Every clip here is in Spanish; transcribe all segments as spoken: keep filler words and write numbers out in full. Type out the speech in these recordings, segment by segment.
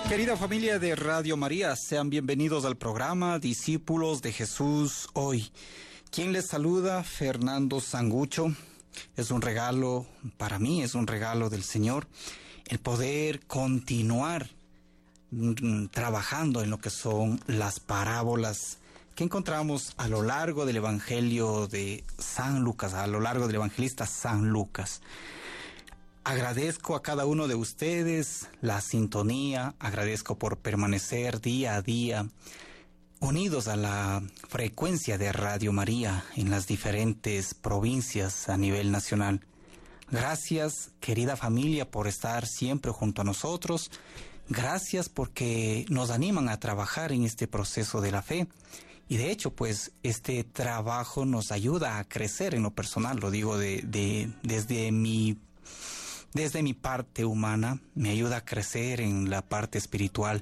Querida familia de Radio María, sean bienvenidos al programa Discípulos de Jesús Hoy. Quien les saluda, Fernando Sangucho. Es un regalo para mí, es un regalo del Señor, el poder continuar mm, trabajando en lo que son las parábolas que encontramos a lo largo del Evangelio de San Lucas, a lo largo del evangelista San Lucas. Agradezco a cada uno de ustedes la sintonía, agradezco por permanecer día a día unidos a la frecuencia de Radio María en las diferentes provincias a nivel nacional. Gracias, querida familia, por estar siempre junto a nosotros. Gracias porque nos animan a trabajar en este proceso de la fe. Y de hecho, pues, este trabajo nos ayuda a crecer en lo personal. Lo digo de, de, desde mi Desde mi parte humana, me ayuda a crecer en la parte espiritual.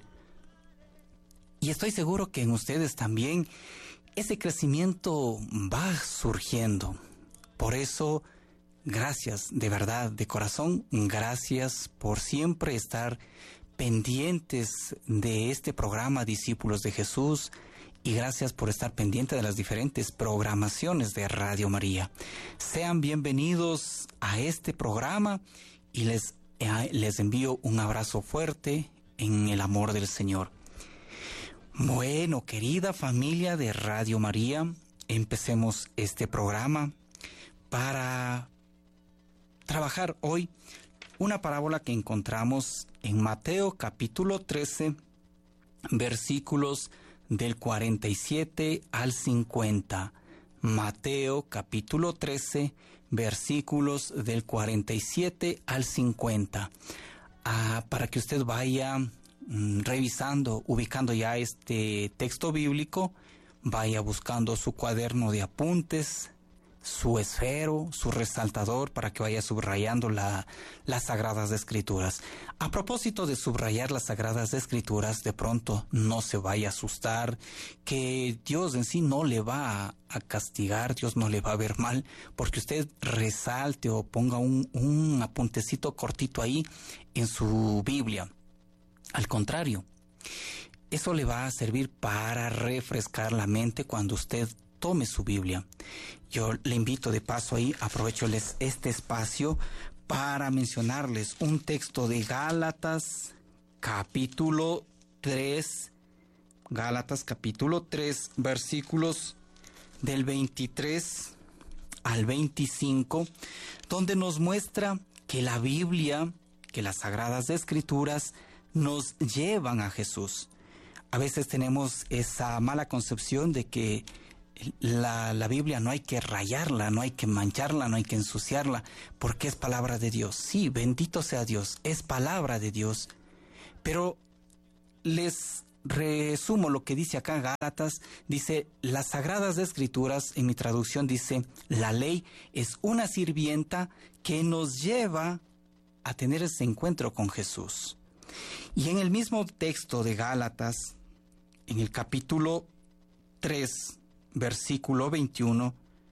Y estoy seguro que en ustedes también ese crecimiento va surgiendo. Por eso, gracias, de verdad, de corazón, gracias por siempre estar pendientes de este programa Discípulos de Jesús. Y gracias por estar pendiente de las diferentes programaciones de Radio María. Sean bienvenidos a este programa. Y les, eh, les envío un abrazo fuerte en el amor del Señor. Bueno, querida familia de Radio María, empecemos este programa para trabajar hoy una parábola que encontramos en Mateo capítulo trece, versículos del cuarenta y siete al cincuenta. Mateo capítulo trece, versículos del cuarenta y siete al cincuenta. Ah, para que usted vaya mm, revisando, ubicando ya este texto bíblico, vaya buscando su cuaderno de apuntes, su esfero, su resaltador, para que vaya subrayando la, las Sagradas Escrituras. A propósito de subrayar las Sagradas Escrituras, de pronto no se vaya a asustar, que Dios en sí no le va a, a castigar, Dios no le va a ver mal, porque usted resalte o ponga un, un apuntecito cortito ahí en su Biblia. Al contrario, eso le va a servir para refrescar la mente cuando usted tome su Biblia. Yo le invito de paso ahí, aprovecholes este espacio para mencionarles un texto de Gálatas capítulo tres, Gálatas capítulo tres, versículos del veintitrés al veinticinco, donde nos muestra que la Biblia, que las Sagradas Escrituras nos llevan a Jesús. A veces tenemos esa mala concepción de que La, la Biblia no hay que rayarla, no hay que mancharla, no hay que ensuciarla, porque es palabra de Dios. Sí, bendito sea Dios, es palabra de Dios. Pero les resumo lo que dice acá Gálatas. Dice, las Sagradas Escrituras, en mi traducción dice, la ley es una sirvienta que nos lleva a tener ese encuentro con Jesús. Y en el mismo texto de Gálatas, en el capítulo tres, versículo veintiuno,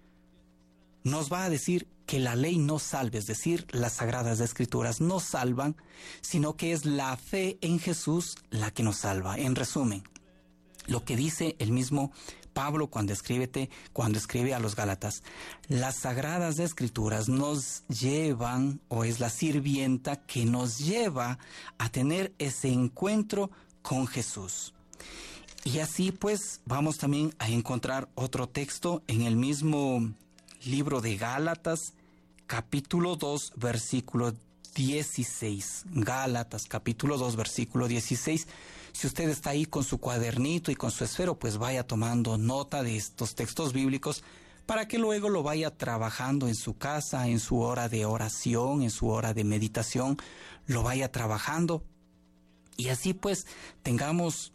nos va a decir que la ley no salva, es decir, las Sagradas Escrituras no salvan, sino que es la fe en Jesús la que nos salva. En resumen, lo que dice el mismo Pablo cuando escribe, cuando escribe a los Gálatas, las Sagradas Escrituras nos llevan, o es la sirvienta que nos lleva a tener ese encuentro con Jesús. Y así pues vamos también a encontrar otro texto en el mismo libro de Gálatas, capítulo dos, versículo dieciséis. Gálatas, capítulo dos, versículo dieciséis. Si usted está ahí con su cuadernito y con su esfero, pues vaya tomando nota de estos textos bíblicos para que luego lo vaya trabajando en su casa, en su hora de oración, en su hora de meditación, lo vaya trabajando. Y así pues tengamos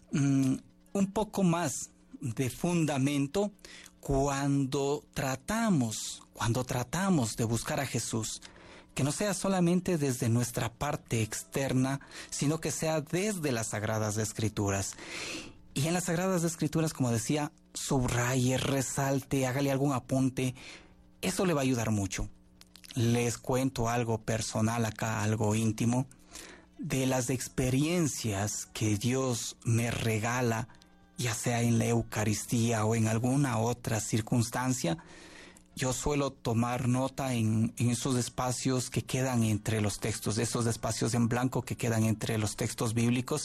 un poco más de fundamento cuando tratamos, cuando tratamos de buscar a Jesús, que no sea solamente desde nuestra parte externa, sino que sea desde las Sagradas Escrituras. Y en las Sagradas Escrituras, como decía, subraye, resalte, hágale algún apunte, eso le va a ayudar mucho. Les cuento algo personal acá, algo íntimo. de las experiencias que Dios me regala, ya sea en la Eucaristía o en alguna otra circunstancia, yo suelo tomar nota en, en esos espacios que quedan entre los textos, esos espacios en blanco que quedan entre los textos bíblicos.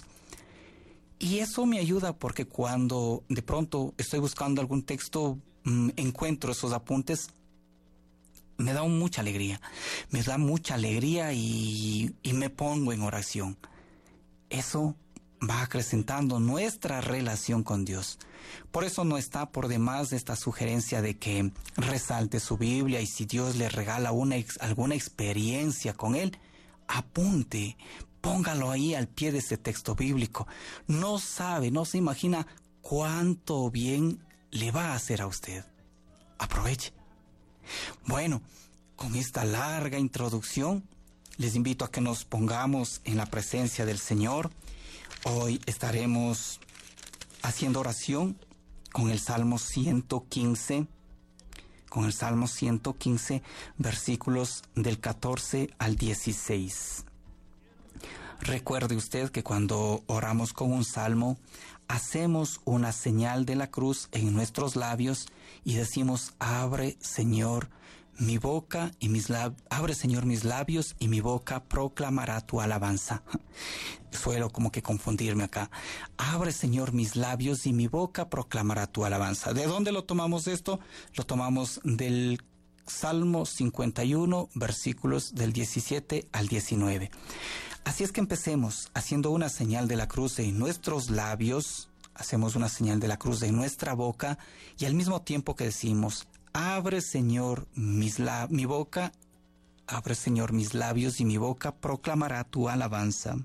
Y eso me ayuda porque cuando de pronto estoy buscando algún texto, mmm, encuentro esos apuntes, me da mucha alegría, me da mucha alegría y, y me pongo en oración. Eso va acrecentando nuestra relación con Dios. Por eso no está por demás esta sugerencia de que resalte su Biblia y si Dios le regala una, alguna experiencia con Él, apunte, póngalo ahí al pie de ese texto bíblico. No sabe, no se imagina cuánto bien le va a hacer a usted. Aproveche. Bueno, con esta larga introducción, les invito a que nos pongamos en la presencia del Señor. Hoy estaremos haciendo oración con el Salmo ciento quince, con el Salmo ciento quince, versículos del catorce al dieciséis. Recuerde usted que cuando oramos con un salmo, hacemos una señal de la cruz en nuestros labios y decimos: abre, Señor, mi boca y mis labios, abre, Señor, mis labios y mi boca proclamará tu alabanza. Suelo como que confundirme acá. Abre, Señor, mis labios y mi boca proclamará tu alabanza. ¿De dónde lo tomamos esto? Lo tomamos del Salmo cincuenta y uno, versículos del diecisiete al diecinueve. Así es que empecemos haciendo una señal de la cruz en nuestros labios, hacemos una señal de la cruz en nuestra boca y al mismo tiempo que decimos: abre, Señor, mis la- mi boca, abre, Señor, mis labios y mi boca proclamará tu alabanza.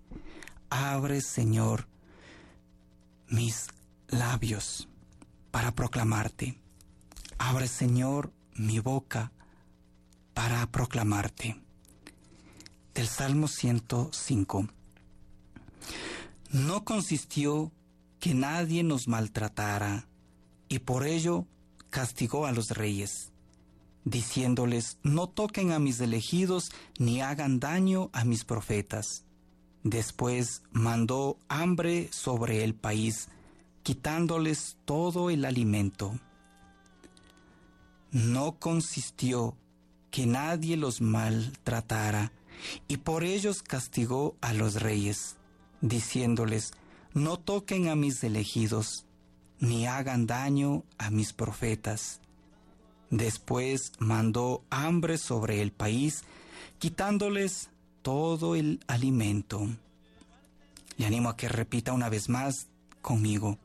Abre, Señor, mis labios para proclamarte. Abre, Señor, mi boca para proclamarte. Del Salmo ciento cinco. No consistió que nadie nos maltratara, y por ello castigó a los reyes, diciéndoles: no toquen a mis elegidos, ni hagan daño a mis profetas. Después mandó hambre sobre el país, quitándoles todo el alimento. No consistió que nadie los maltratara, y por ellos castigó a los reyes, diciéndoles: no toquen a mis elegidos, ni hagan daño a mis profetas. Después mandó hambre sobre el país, quitándoles todo el alimento. Le animo a que repita una vez más conmigo.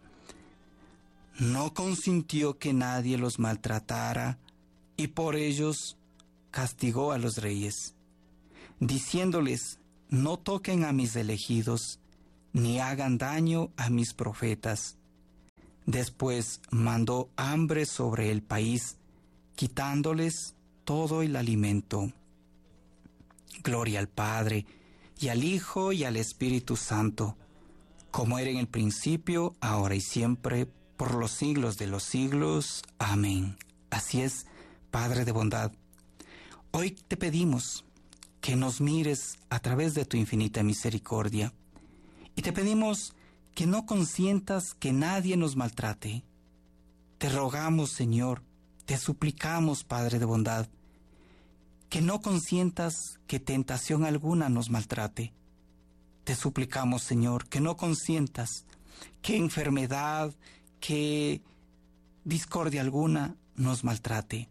No consintió que nadie los maltratara, y por ellos castigó a los reyes, diciéndoles: no toquen a mis elegidos, ni hagan daño a mis profetas. Después mandó hambre sobre el país, quitándoles todo el alimento. Gloria al Padre, y al Hijo, y al Espíritu Santo, como era en el principio, ahora y siempre, por los siglos de los siglos. Amén. Así es, Padre de bondad. Hoy te pedimos que nos mires a través de tu infinita misericordia, y te pedimos que no consientas que nadie nos maltrate. Te rogamos, Señor, te suplicamos, Padre de bondad, que no consientas que tentación alguna nos maltrate. Te suplicamos, Señor, que no consientas que enfermedad, que discordia alguna nos maltrate.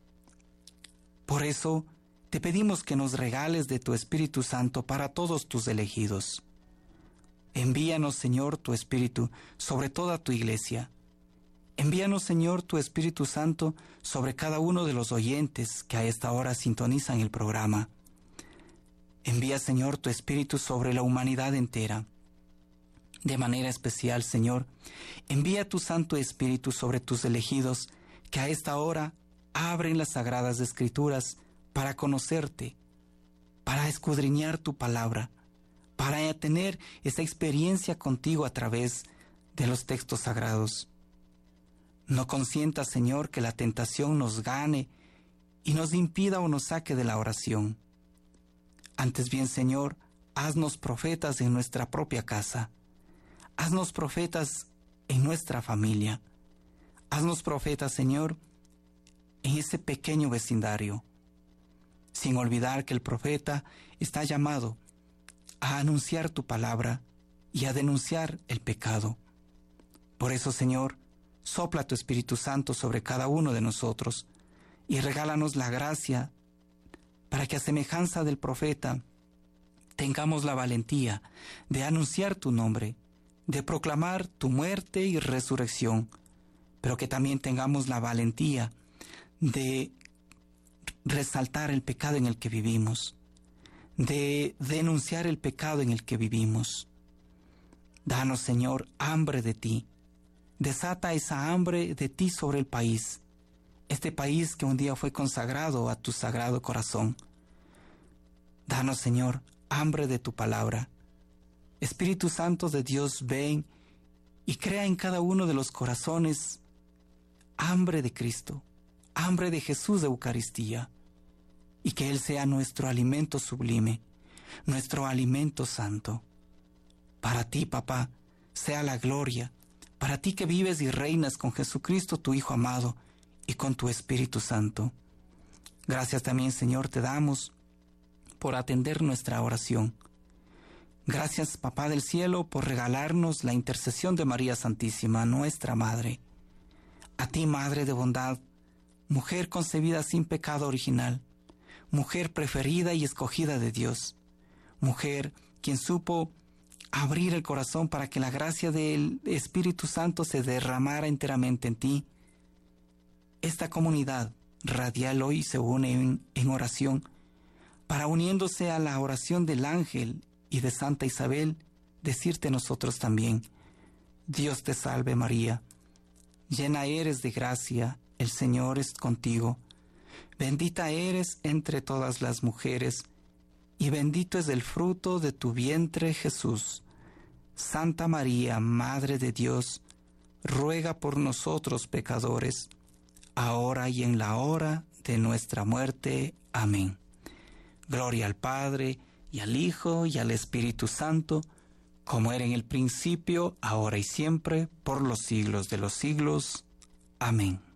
Por eso te pedimos que nos regales de tu Espíritu Santo para todos tus elegidos. Envíanos, Señor, tu Espíritu sobre toda tu iglesia. Envíanos, Señor, tu Espíritu Santo sobre cada uno de los oyentes que a esta hora sintonizan el programa. Envía, Señor, tu Espíritu sobre la humanidad entera. De manera especial, Señor, envía tu Santo Espíritu sobre tus elegidos que a esta hora abren las Sagradas Escrituras para conocerte, para escudriñar tu palabra, para tener esa experiencia contigo a través de los textos sagrados. No consientas, Señor, que la tentación nos gane y nos impida o nos saque de la oración. Antes bien, Señor, haznos profetas en nuestra propia casa. Haznos profetas en nuestra familia. Haznos profetas, Señor, en ese pequeño vecindario, sin olvidar que el profeta está llamado a anunciar tu palabra y a denunciar el pecado. Por eso, Señor, sopla tu Espíritu Santo sobre cada uno de nosotros y regálanos la gracia para que a semejanza del profeta tengamos la valentía de anunciar tu nombre, de proclamar tu muerte y resurrección, pero que también tengamos la valentía de resaltar el pecado en el que vivimos, de denunciar el pecado en el que vivimos. Danos, Señor, hambre de ti. Desata esa hambre de ti sobre el país, este país que un día fue consagrado a tu sagrado corazón. Danos, Señor, hambre de tu palabra. Espíritu Santo de Dios, ven y crea en cada uno de los corazones hambre de Cristo, hambre de Jesús de Eucaristía, y que Él sea nuestro alimento sublime, nuestro alimento santo. Para ti, Papá, sea la gloria, para ti que vives y reinas con Jesucristo, tu Hijo amado, y con tu Espíritu Santo. Gracias también, Señor, te damos por atender nuestra oración. Gracias, Papá del Cielo, por regalarnos la intercesión de María Santísima, nuestra Madre. A ti, Madre de bondad, mujer concebida sin pecado original, mujer preferida y escogida de Dios, mujer quien supo abrir el corazón para que la gracia del Espíritu Santo se derramara enteramente en ti. Esta comunidad radial hoy se une en, en oración para, uniéndose a la oración del ángel y de Santa Isabel, decirte nosotros también: Dios te salve María, llena eres de gracia, el Señor es contigo. Bendita eres entre todas las mujeres, y bendito es el fruto de tu vientre, Jesús. Santa María, Madre de Dios, ruega por nosotros pecadores, ahora y en la hora de nuestra muerte. Amén. Gloria al Padre, y al Hijo, y al Espíritu Santo, como era en el principio, ahora y siempre, por los siglos de los siglos. Amén.